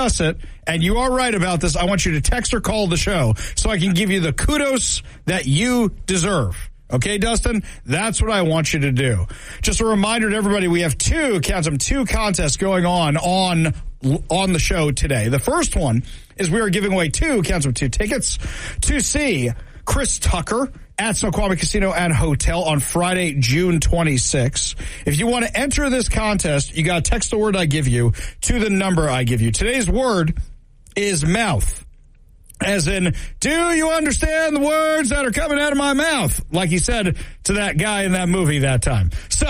discuss it, and you are right about this, I want you to text or call the show so I can give you the kudos that you deserve. Okay, Dustin? That's what I want you to do. Just a reminder to everybody, we have two contests going on the show today. The first one is we are giving away two tickets to see Chris Tucker at Snoqualmie Casino and Hotel on Friday, June 26th. If you want to enter this contest, you got to text the word I give you to the number I give you. Today's word is mouth. As in, do you understand the words that are coming out of my mouth? Like he said to that guy in that movie that time. So,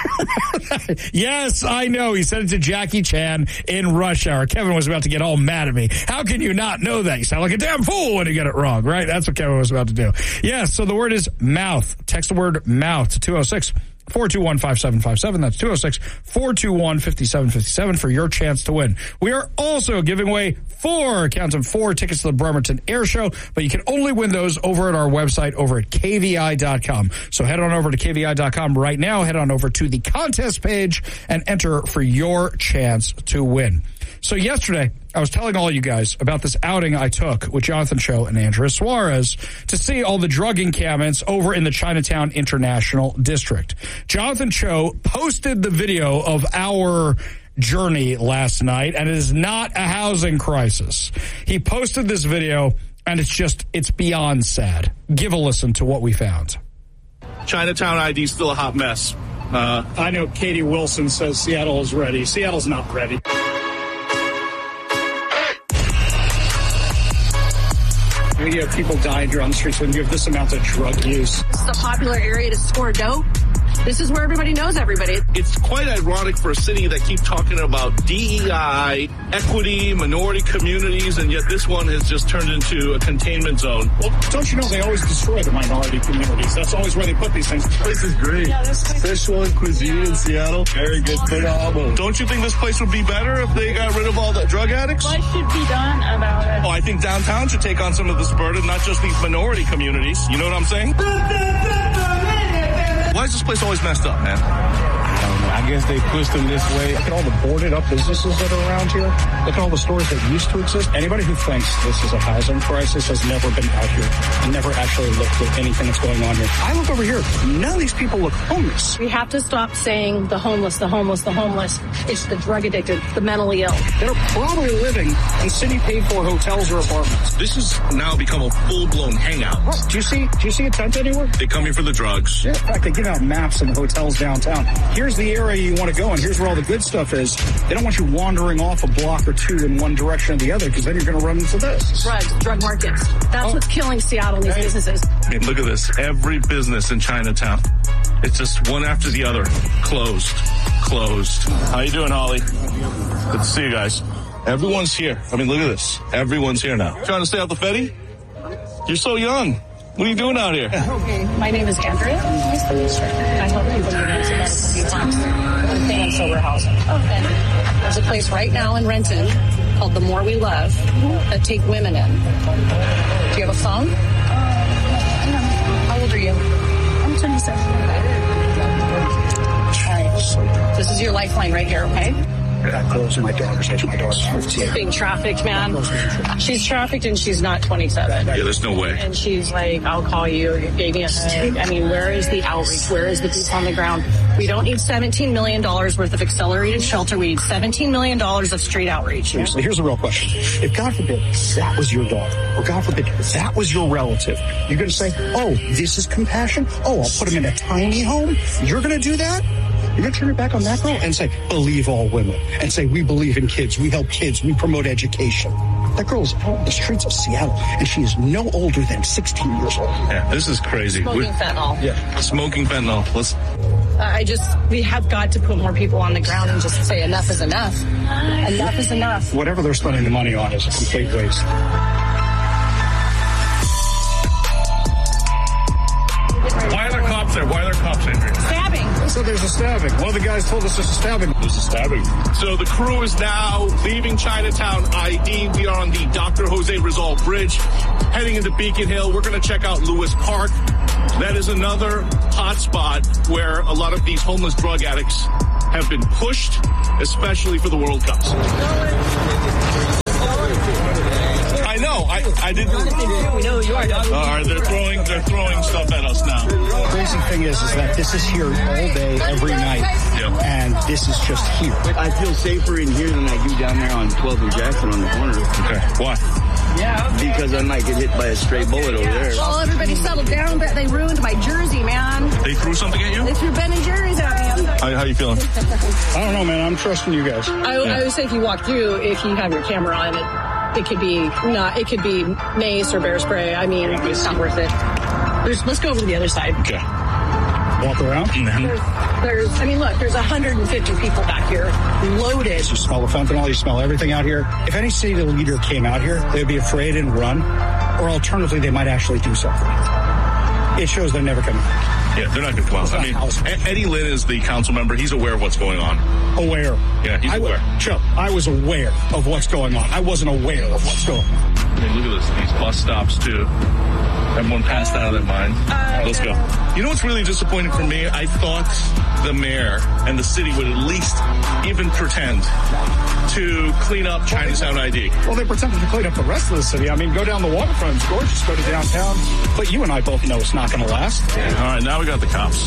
yes, I know. He said it to Jackie Chan in Rush Hour. Kevin was about to get all mad at me. How can you not know that? You sound like a damn fool when you get it wrong, right? That's what Kevin was about to do. Yes, so the word is mouth. Text the word mouth to 206-421-5757. That's 206-421-5757 for your chance to win. We are also giving away four tickets to the Bremerton Air Show, but you can only win those over at our website over at KVI.com. So head on over to KVI.com right now, head on over to the contest page and enter for your chance to win. So yesterday, I was telling all you guys about this outing I took with Jonathan Cho and Andrea Suarez to see all the drug encampments over in the Chinatown International District. Jonathan Cho posted the video of our journey last night, and it is not a housing crisis. He posted this video, and it's beyond sad. Give a listen to what we found. Chinatown ID is still a hot mess. I know Katie Wilson says Seattle is ready. Seattle's not ready. You have people dying here on the streets when you have this amount of drug use. This is a popular area to score dope. This is where everybody knows everybody. It's quite ironic for a city that keeps talking about DEI, equity, minority communities, and yet this one has just turned into a containment zone. Well, don't you know they always destroy the minority communities? That's always where they put these things. This place is great. Yeah, Szechuan cuisine in Seattle. Very good. Phenomenal. Don't you think this place would be better if they got rid of all the drug addicts? What should be done about it? Oh, I think downtown should take on some of this burden, not just these minority communities. You know what I'm saying? Why is this place always messed up, man? I guess they pushed them this way. Look at all the boarded up businesses that are around here. Look at all the stores that used to exist. Anybody who thinks this is a housing crisis has never been out here and never actually looked at anything that's going on here. I look over here. None of these people look homeless. We have to stop saying the homeless, the homeless, the homeless. It's the drug addicted, the mentally ill. They're probably living in city paid for hotels or apartments. This has now become a full-blown hangout. What? Do you see a tent anywhere? They come here for the drugs. Yeah, in fact, they give out maps in the hotels downtown. Here's the area you want to go, and here's where all the good stuff is. They don't want you wandering off a block or two in one direction or the other, because then you're going to run into this. Drug markets. That's what's killing Seattle and these businesses. I mean, look at this. Every business in Chinatown, it's just one after the other. Closed. How you doing, Holly? Good to see you guys. Everyone's here. I mean, look at this. Everyone's here now. Trying to stay out the Fetty? You're so young. What are you doing out here? Okay, my name is Andrea. Nice to meet you. I help people get into medical detox and sober housing. Okay. There's a place right now in Renton called The More We Love that take women in. Do you have a phone? How old are you? I'm 27. All right. This is your lifeline right here, okay? That close in my daughter's age. My daughter's 15. She's being trafficked, man. She's trafficked and she's not 27. Yeah, there's no way. And she's like, I'll call you. You gave me a hug. I mean, where is the outreach? Where is the boots on the ground? We don't need $17 million worth of accelerated shelter. We need $17 million of street outreach. Here's the real question. If, God forbid, that was your daughter, or God forbid, that was your relative, you're going to say, oh, this is compassion? Oh, I'll put him in a tiny home? You're going to do that? You're going to turn your back on that girl and say, believe all women, and say, we believe in kids, we help kids, we promote education. That girl's out the streets of Seattle, and she is no older than 16 years old. Yeah, this is crazy. Smoking fentanyl. Yeah, smoking fentanyl. We have got to put more people on the ground and just say enough is enough. Enough is enough. Whatever they're spending the money on is a complete waste. Why are there cops there? Why are there cops in here? Stabbing. So there's a stabbing. One of the guys told us there's a stabbing. There's a stabbing. So the crew is now leaving Chinatown ID. We are on the Dr. Jose Rizal Bridge, heading into Beacon Hill. We're going to check out Lewis Park. That is another hot spot where a lot of these homeless drug addicts have been pushed, especially for the World Cup. I didn't. We know who you are, dog. All right, they're throwing stuff at us now. The crazy thing is that this is here all day, every night, and this is just here. I feel safer in here than I do down there on 12th and Jackson on the corner. Okay, why? Because I might get hit by a stray bullet over there. Well, everybody settled down, but they ruined my jersey, man. They threw something at you? They threw Ben and Jerry's at me. How you feeling? I don't know, man. I'm trusting you guys. I would say if you walk through, if you have your camera on, it could be mace or bear spray. I mean, it's not worth it. Let's go over to the other side. Okay. Walk around. There's 150 people back here, loaded. You smell the fentanyl, you smell everything out here. If any city leader came out here, they'd be afraid and run, or alternatively, they might actually do something. It shows they're never coming back. Yeah, they're not going to come out. I mean, Eddie Lynn is the council member. He's aware of what's going on. Aware. Yeah, he's aware. Chuck, I was aware of what's going on. I wasn't aware of what's going on. I mean, look at this. These bus stops, too. Everyone passed out of their mind. Let's go. You know what's really disappointing for me? I thought the mayor and the city would at least even pretend to clean up Chinatown ID. Well, they pretended to clean up the rest of the city. I mean, go down the waterfront. It's gorgeous. Go to downtown. But you and I both know it's not going to last. All right, now we got the cops.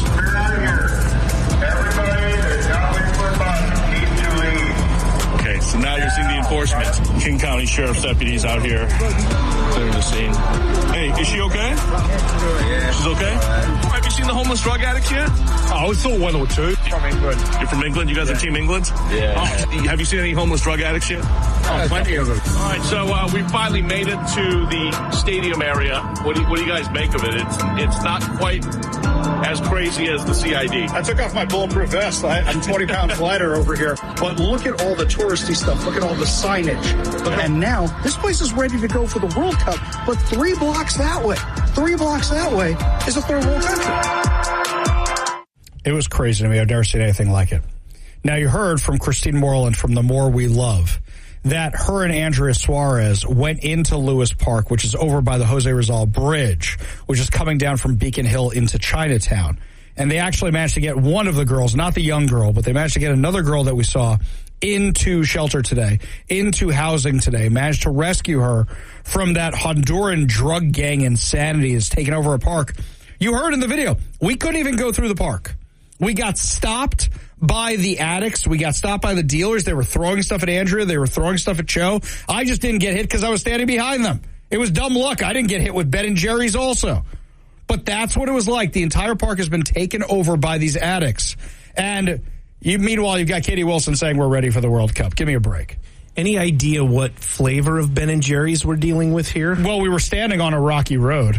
Everybody, there's nothing for bus. Keep to leave. Okay, so now you're seeing the enforcement. King County Sheriff's deputies out here clearing the scene. Hey, is she okay? Yeah. She's okay? Have you seen the homeless drug addicts yet? I saw one or two. From England. You're from England? You guys are Team England? Yeah. Have you seen any homeless drug addicts yet? Plenty of them. All right, so we finally made it to the stadium area. What do you guys make of it? It's not quite as crazy as the CID. I took off my bulletproof vest. I'm 20 pounds lighter over here. But look at all the touristy stuff. Look at all the signage. And now, this place is ready to go for the World Cup. But 3 blocks that way is a third world country. It was crazy to me. I've never seen anything like it. Now, you heard from Christine Moreland from The More We Love that her and Andrea Suarez went into Lewis Park, which is over by the Jose Rizal Bridge, which is coming down from Beacon Hill into Chinatown. And they actually managed to get one of the girls, not the young girl, but they managed to get another girl that we saw into shelter today, into housing today, managed to rescue her from that Honduran drug gang insanity that's taken over a park. You heard in the video, we couldn't even go through the park. We got stopped by the addicts. We got stopped by the dealers. They were throwing stuff at Andrea. They were throwing stuff at Cho. I just didn't get hit because I was standing behind them. It was dumb luck. I didn't get hit with Ben and Jerry's also. But that's what it was like. The entire park has been taken over by these addicts. And meanwhile, you've got Katie Wilson saying we're ready for the World Cup. Give me a break. Any idea what flavor of Ben and Jerry's we're dealing with here? Well, we were standing on a rocky road.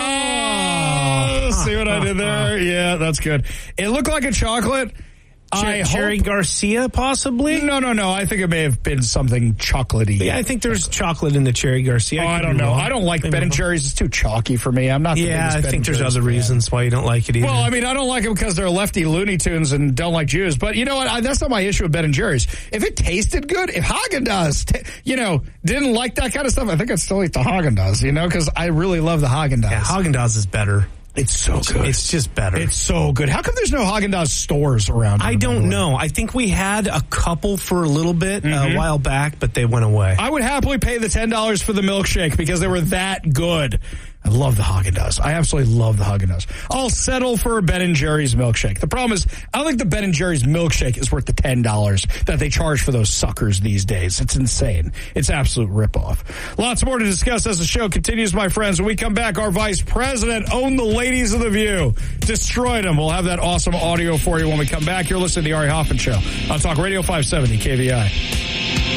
See what I did there? Yeah, that's good. It looked like a chocolate. Cherry Garcia, possibly? No. I think it may have been something chocolatey. Yeah, I think there's chocolate in the Cherry Garcia. I don't know. I don't like Ben and Jerry's. It's too chalky for me. I'm not the biggest I think there's other reasons why you don't like it either. Well, I mean, I don't like it because they're lefty Looney Tunes and don't like Jews. But you know what? That's not my issue with Ben and Jerry's. If it tasted good, if Haagen-Dazs, didn't like that kind of stuff, I think I'd still eat the Haagen-Dazs, because I really love the Haagen-Dazs. Yeah, Haagen-Dazs is better. It's so good. It's just better. It's so good. How come there's no Haagen-Dazs stores around here? I don't know. I think we had a couple for a little bit a while back, but they went away. I would happily pay the $10 for the milkshake because they were that good. I love the Haagen-Dazs. I absolutely love the Haagen-Dazs. I'll settle for a Ben & Jerry's milkshake. The problem is, I don't think the Ben & Jerry's milkshake is worth the $10 that they charge for those suckers these days. It's insane. It's absolute ripoff. Lots more to discuss as the show continues, my friends. When we come back, our vice president owned the ladies of the View. Destroyed them. We'll have that awesome audio for you when we come back. You're listening to the Ari Hoffman Show on Talk Radio 570 KVI.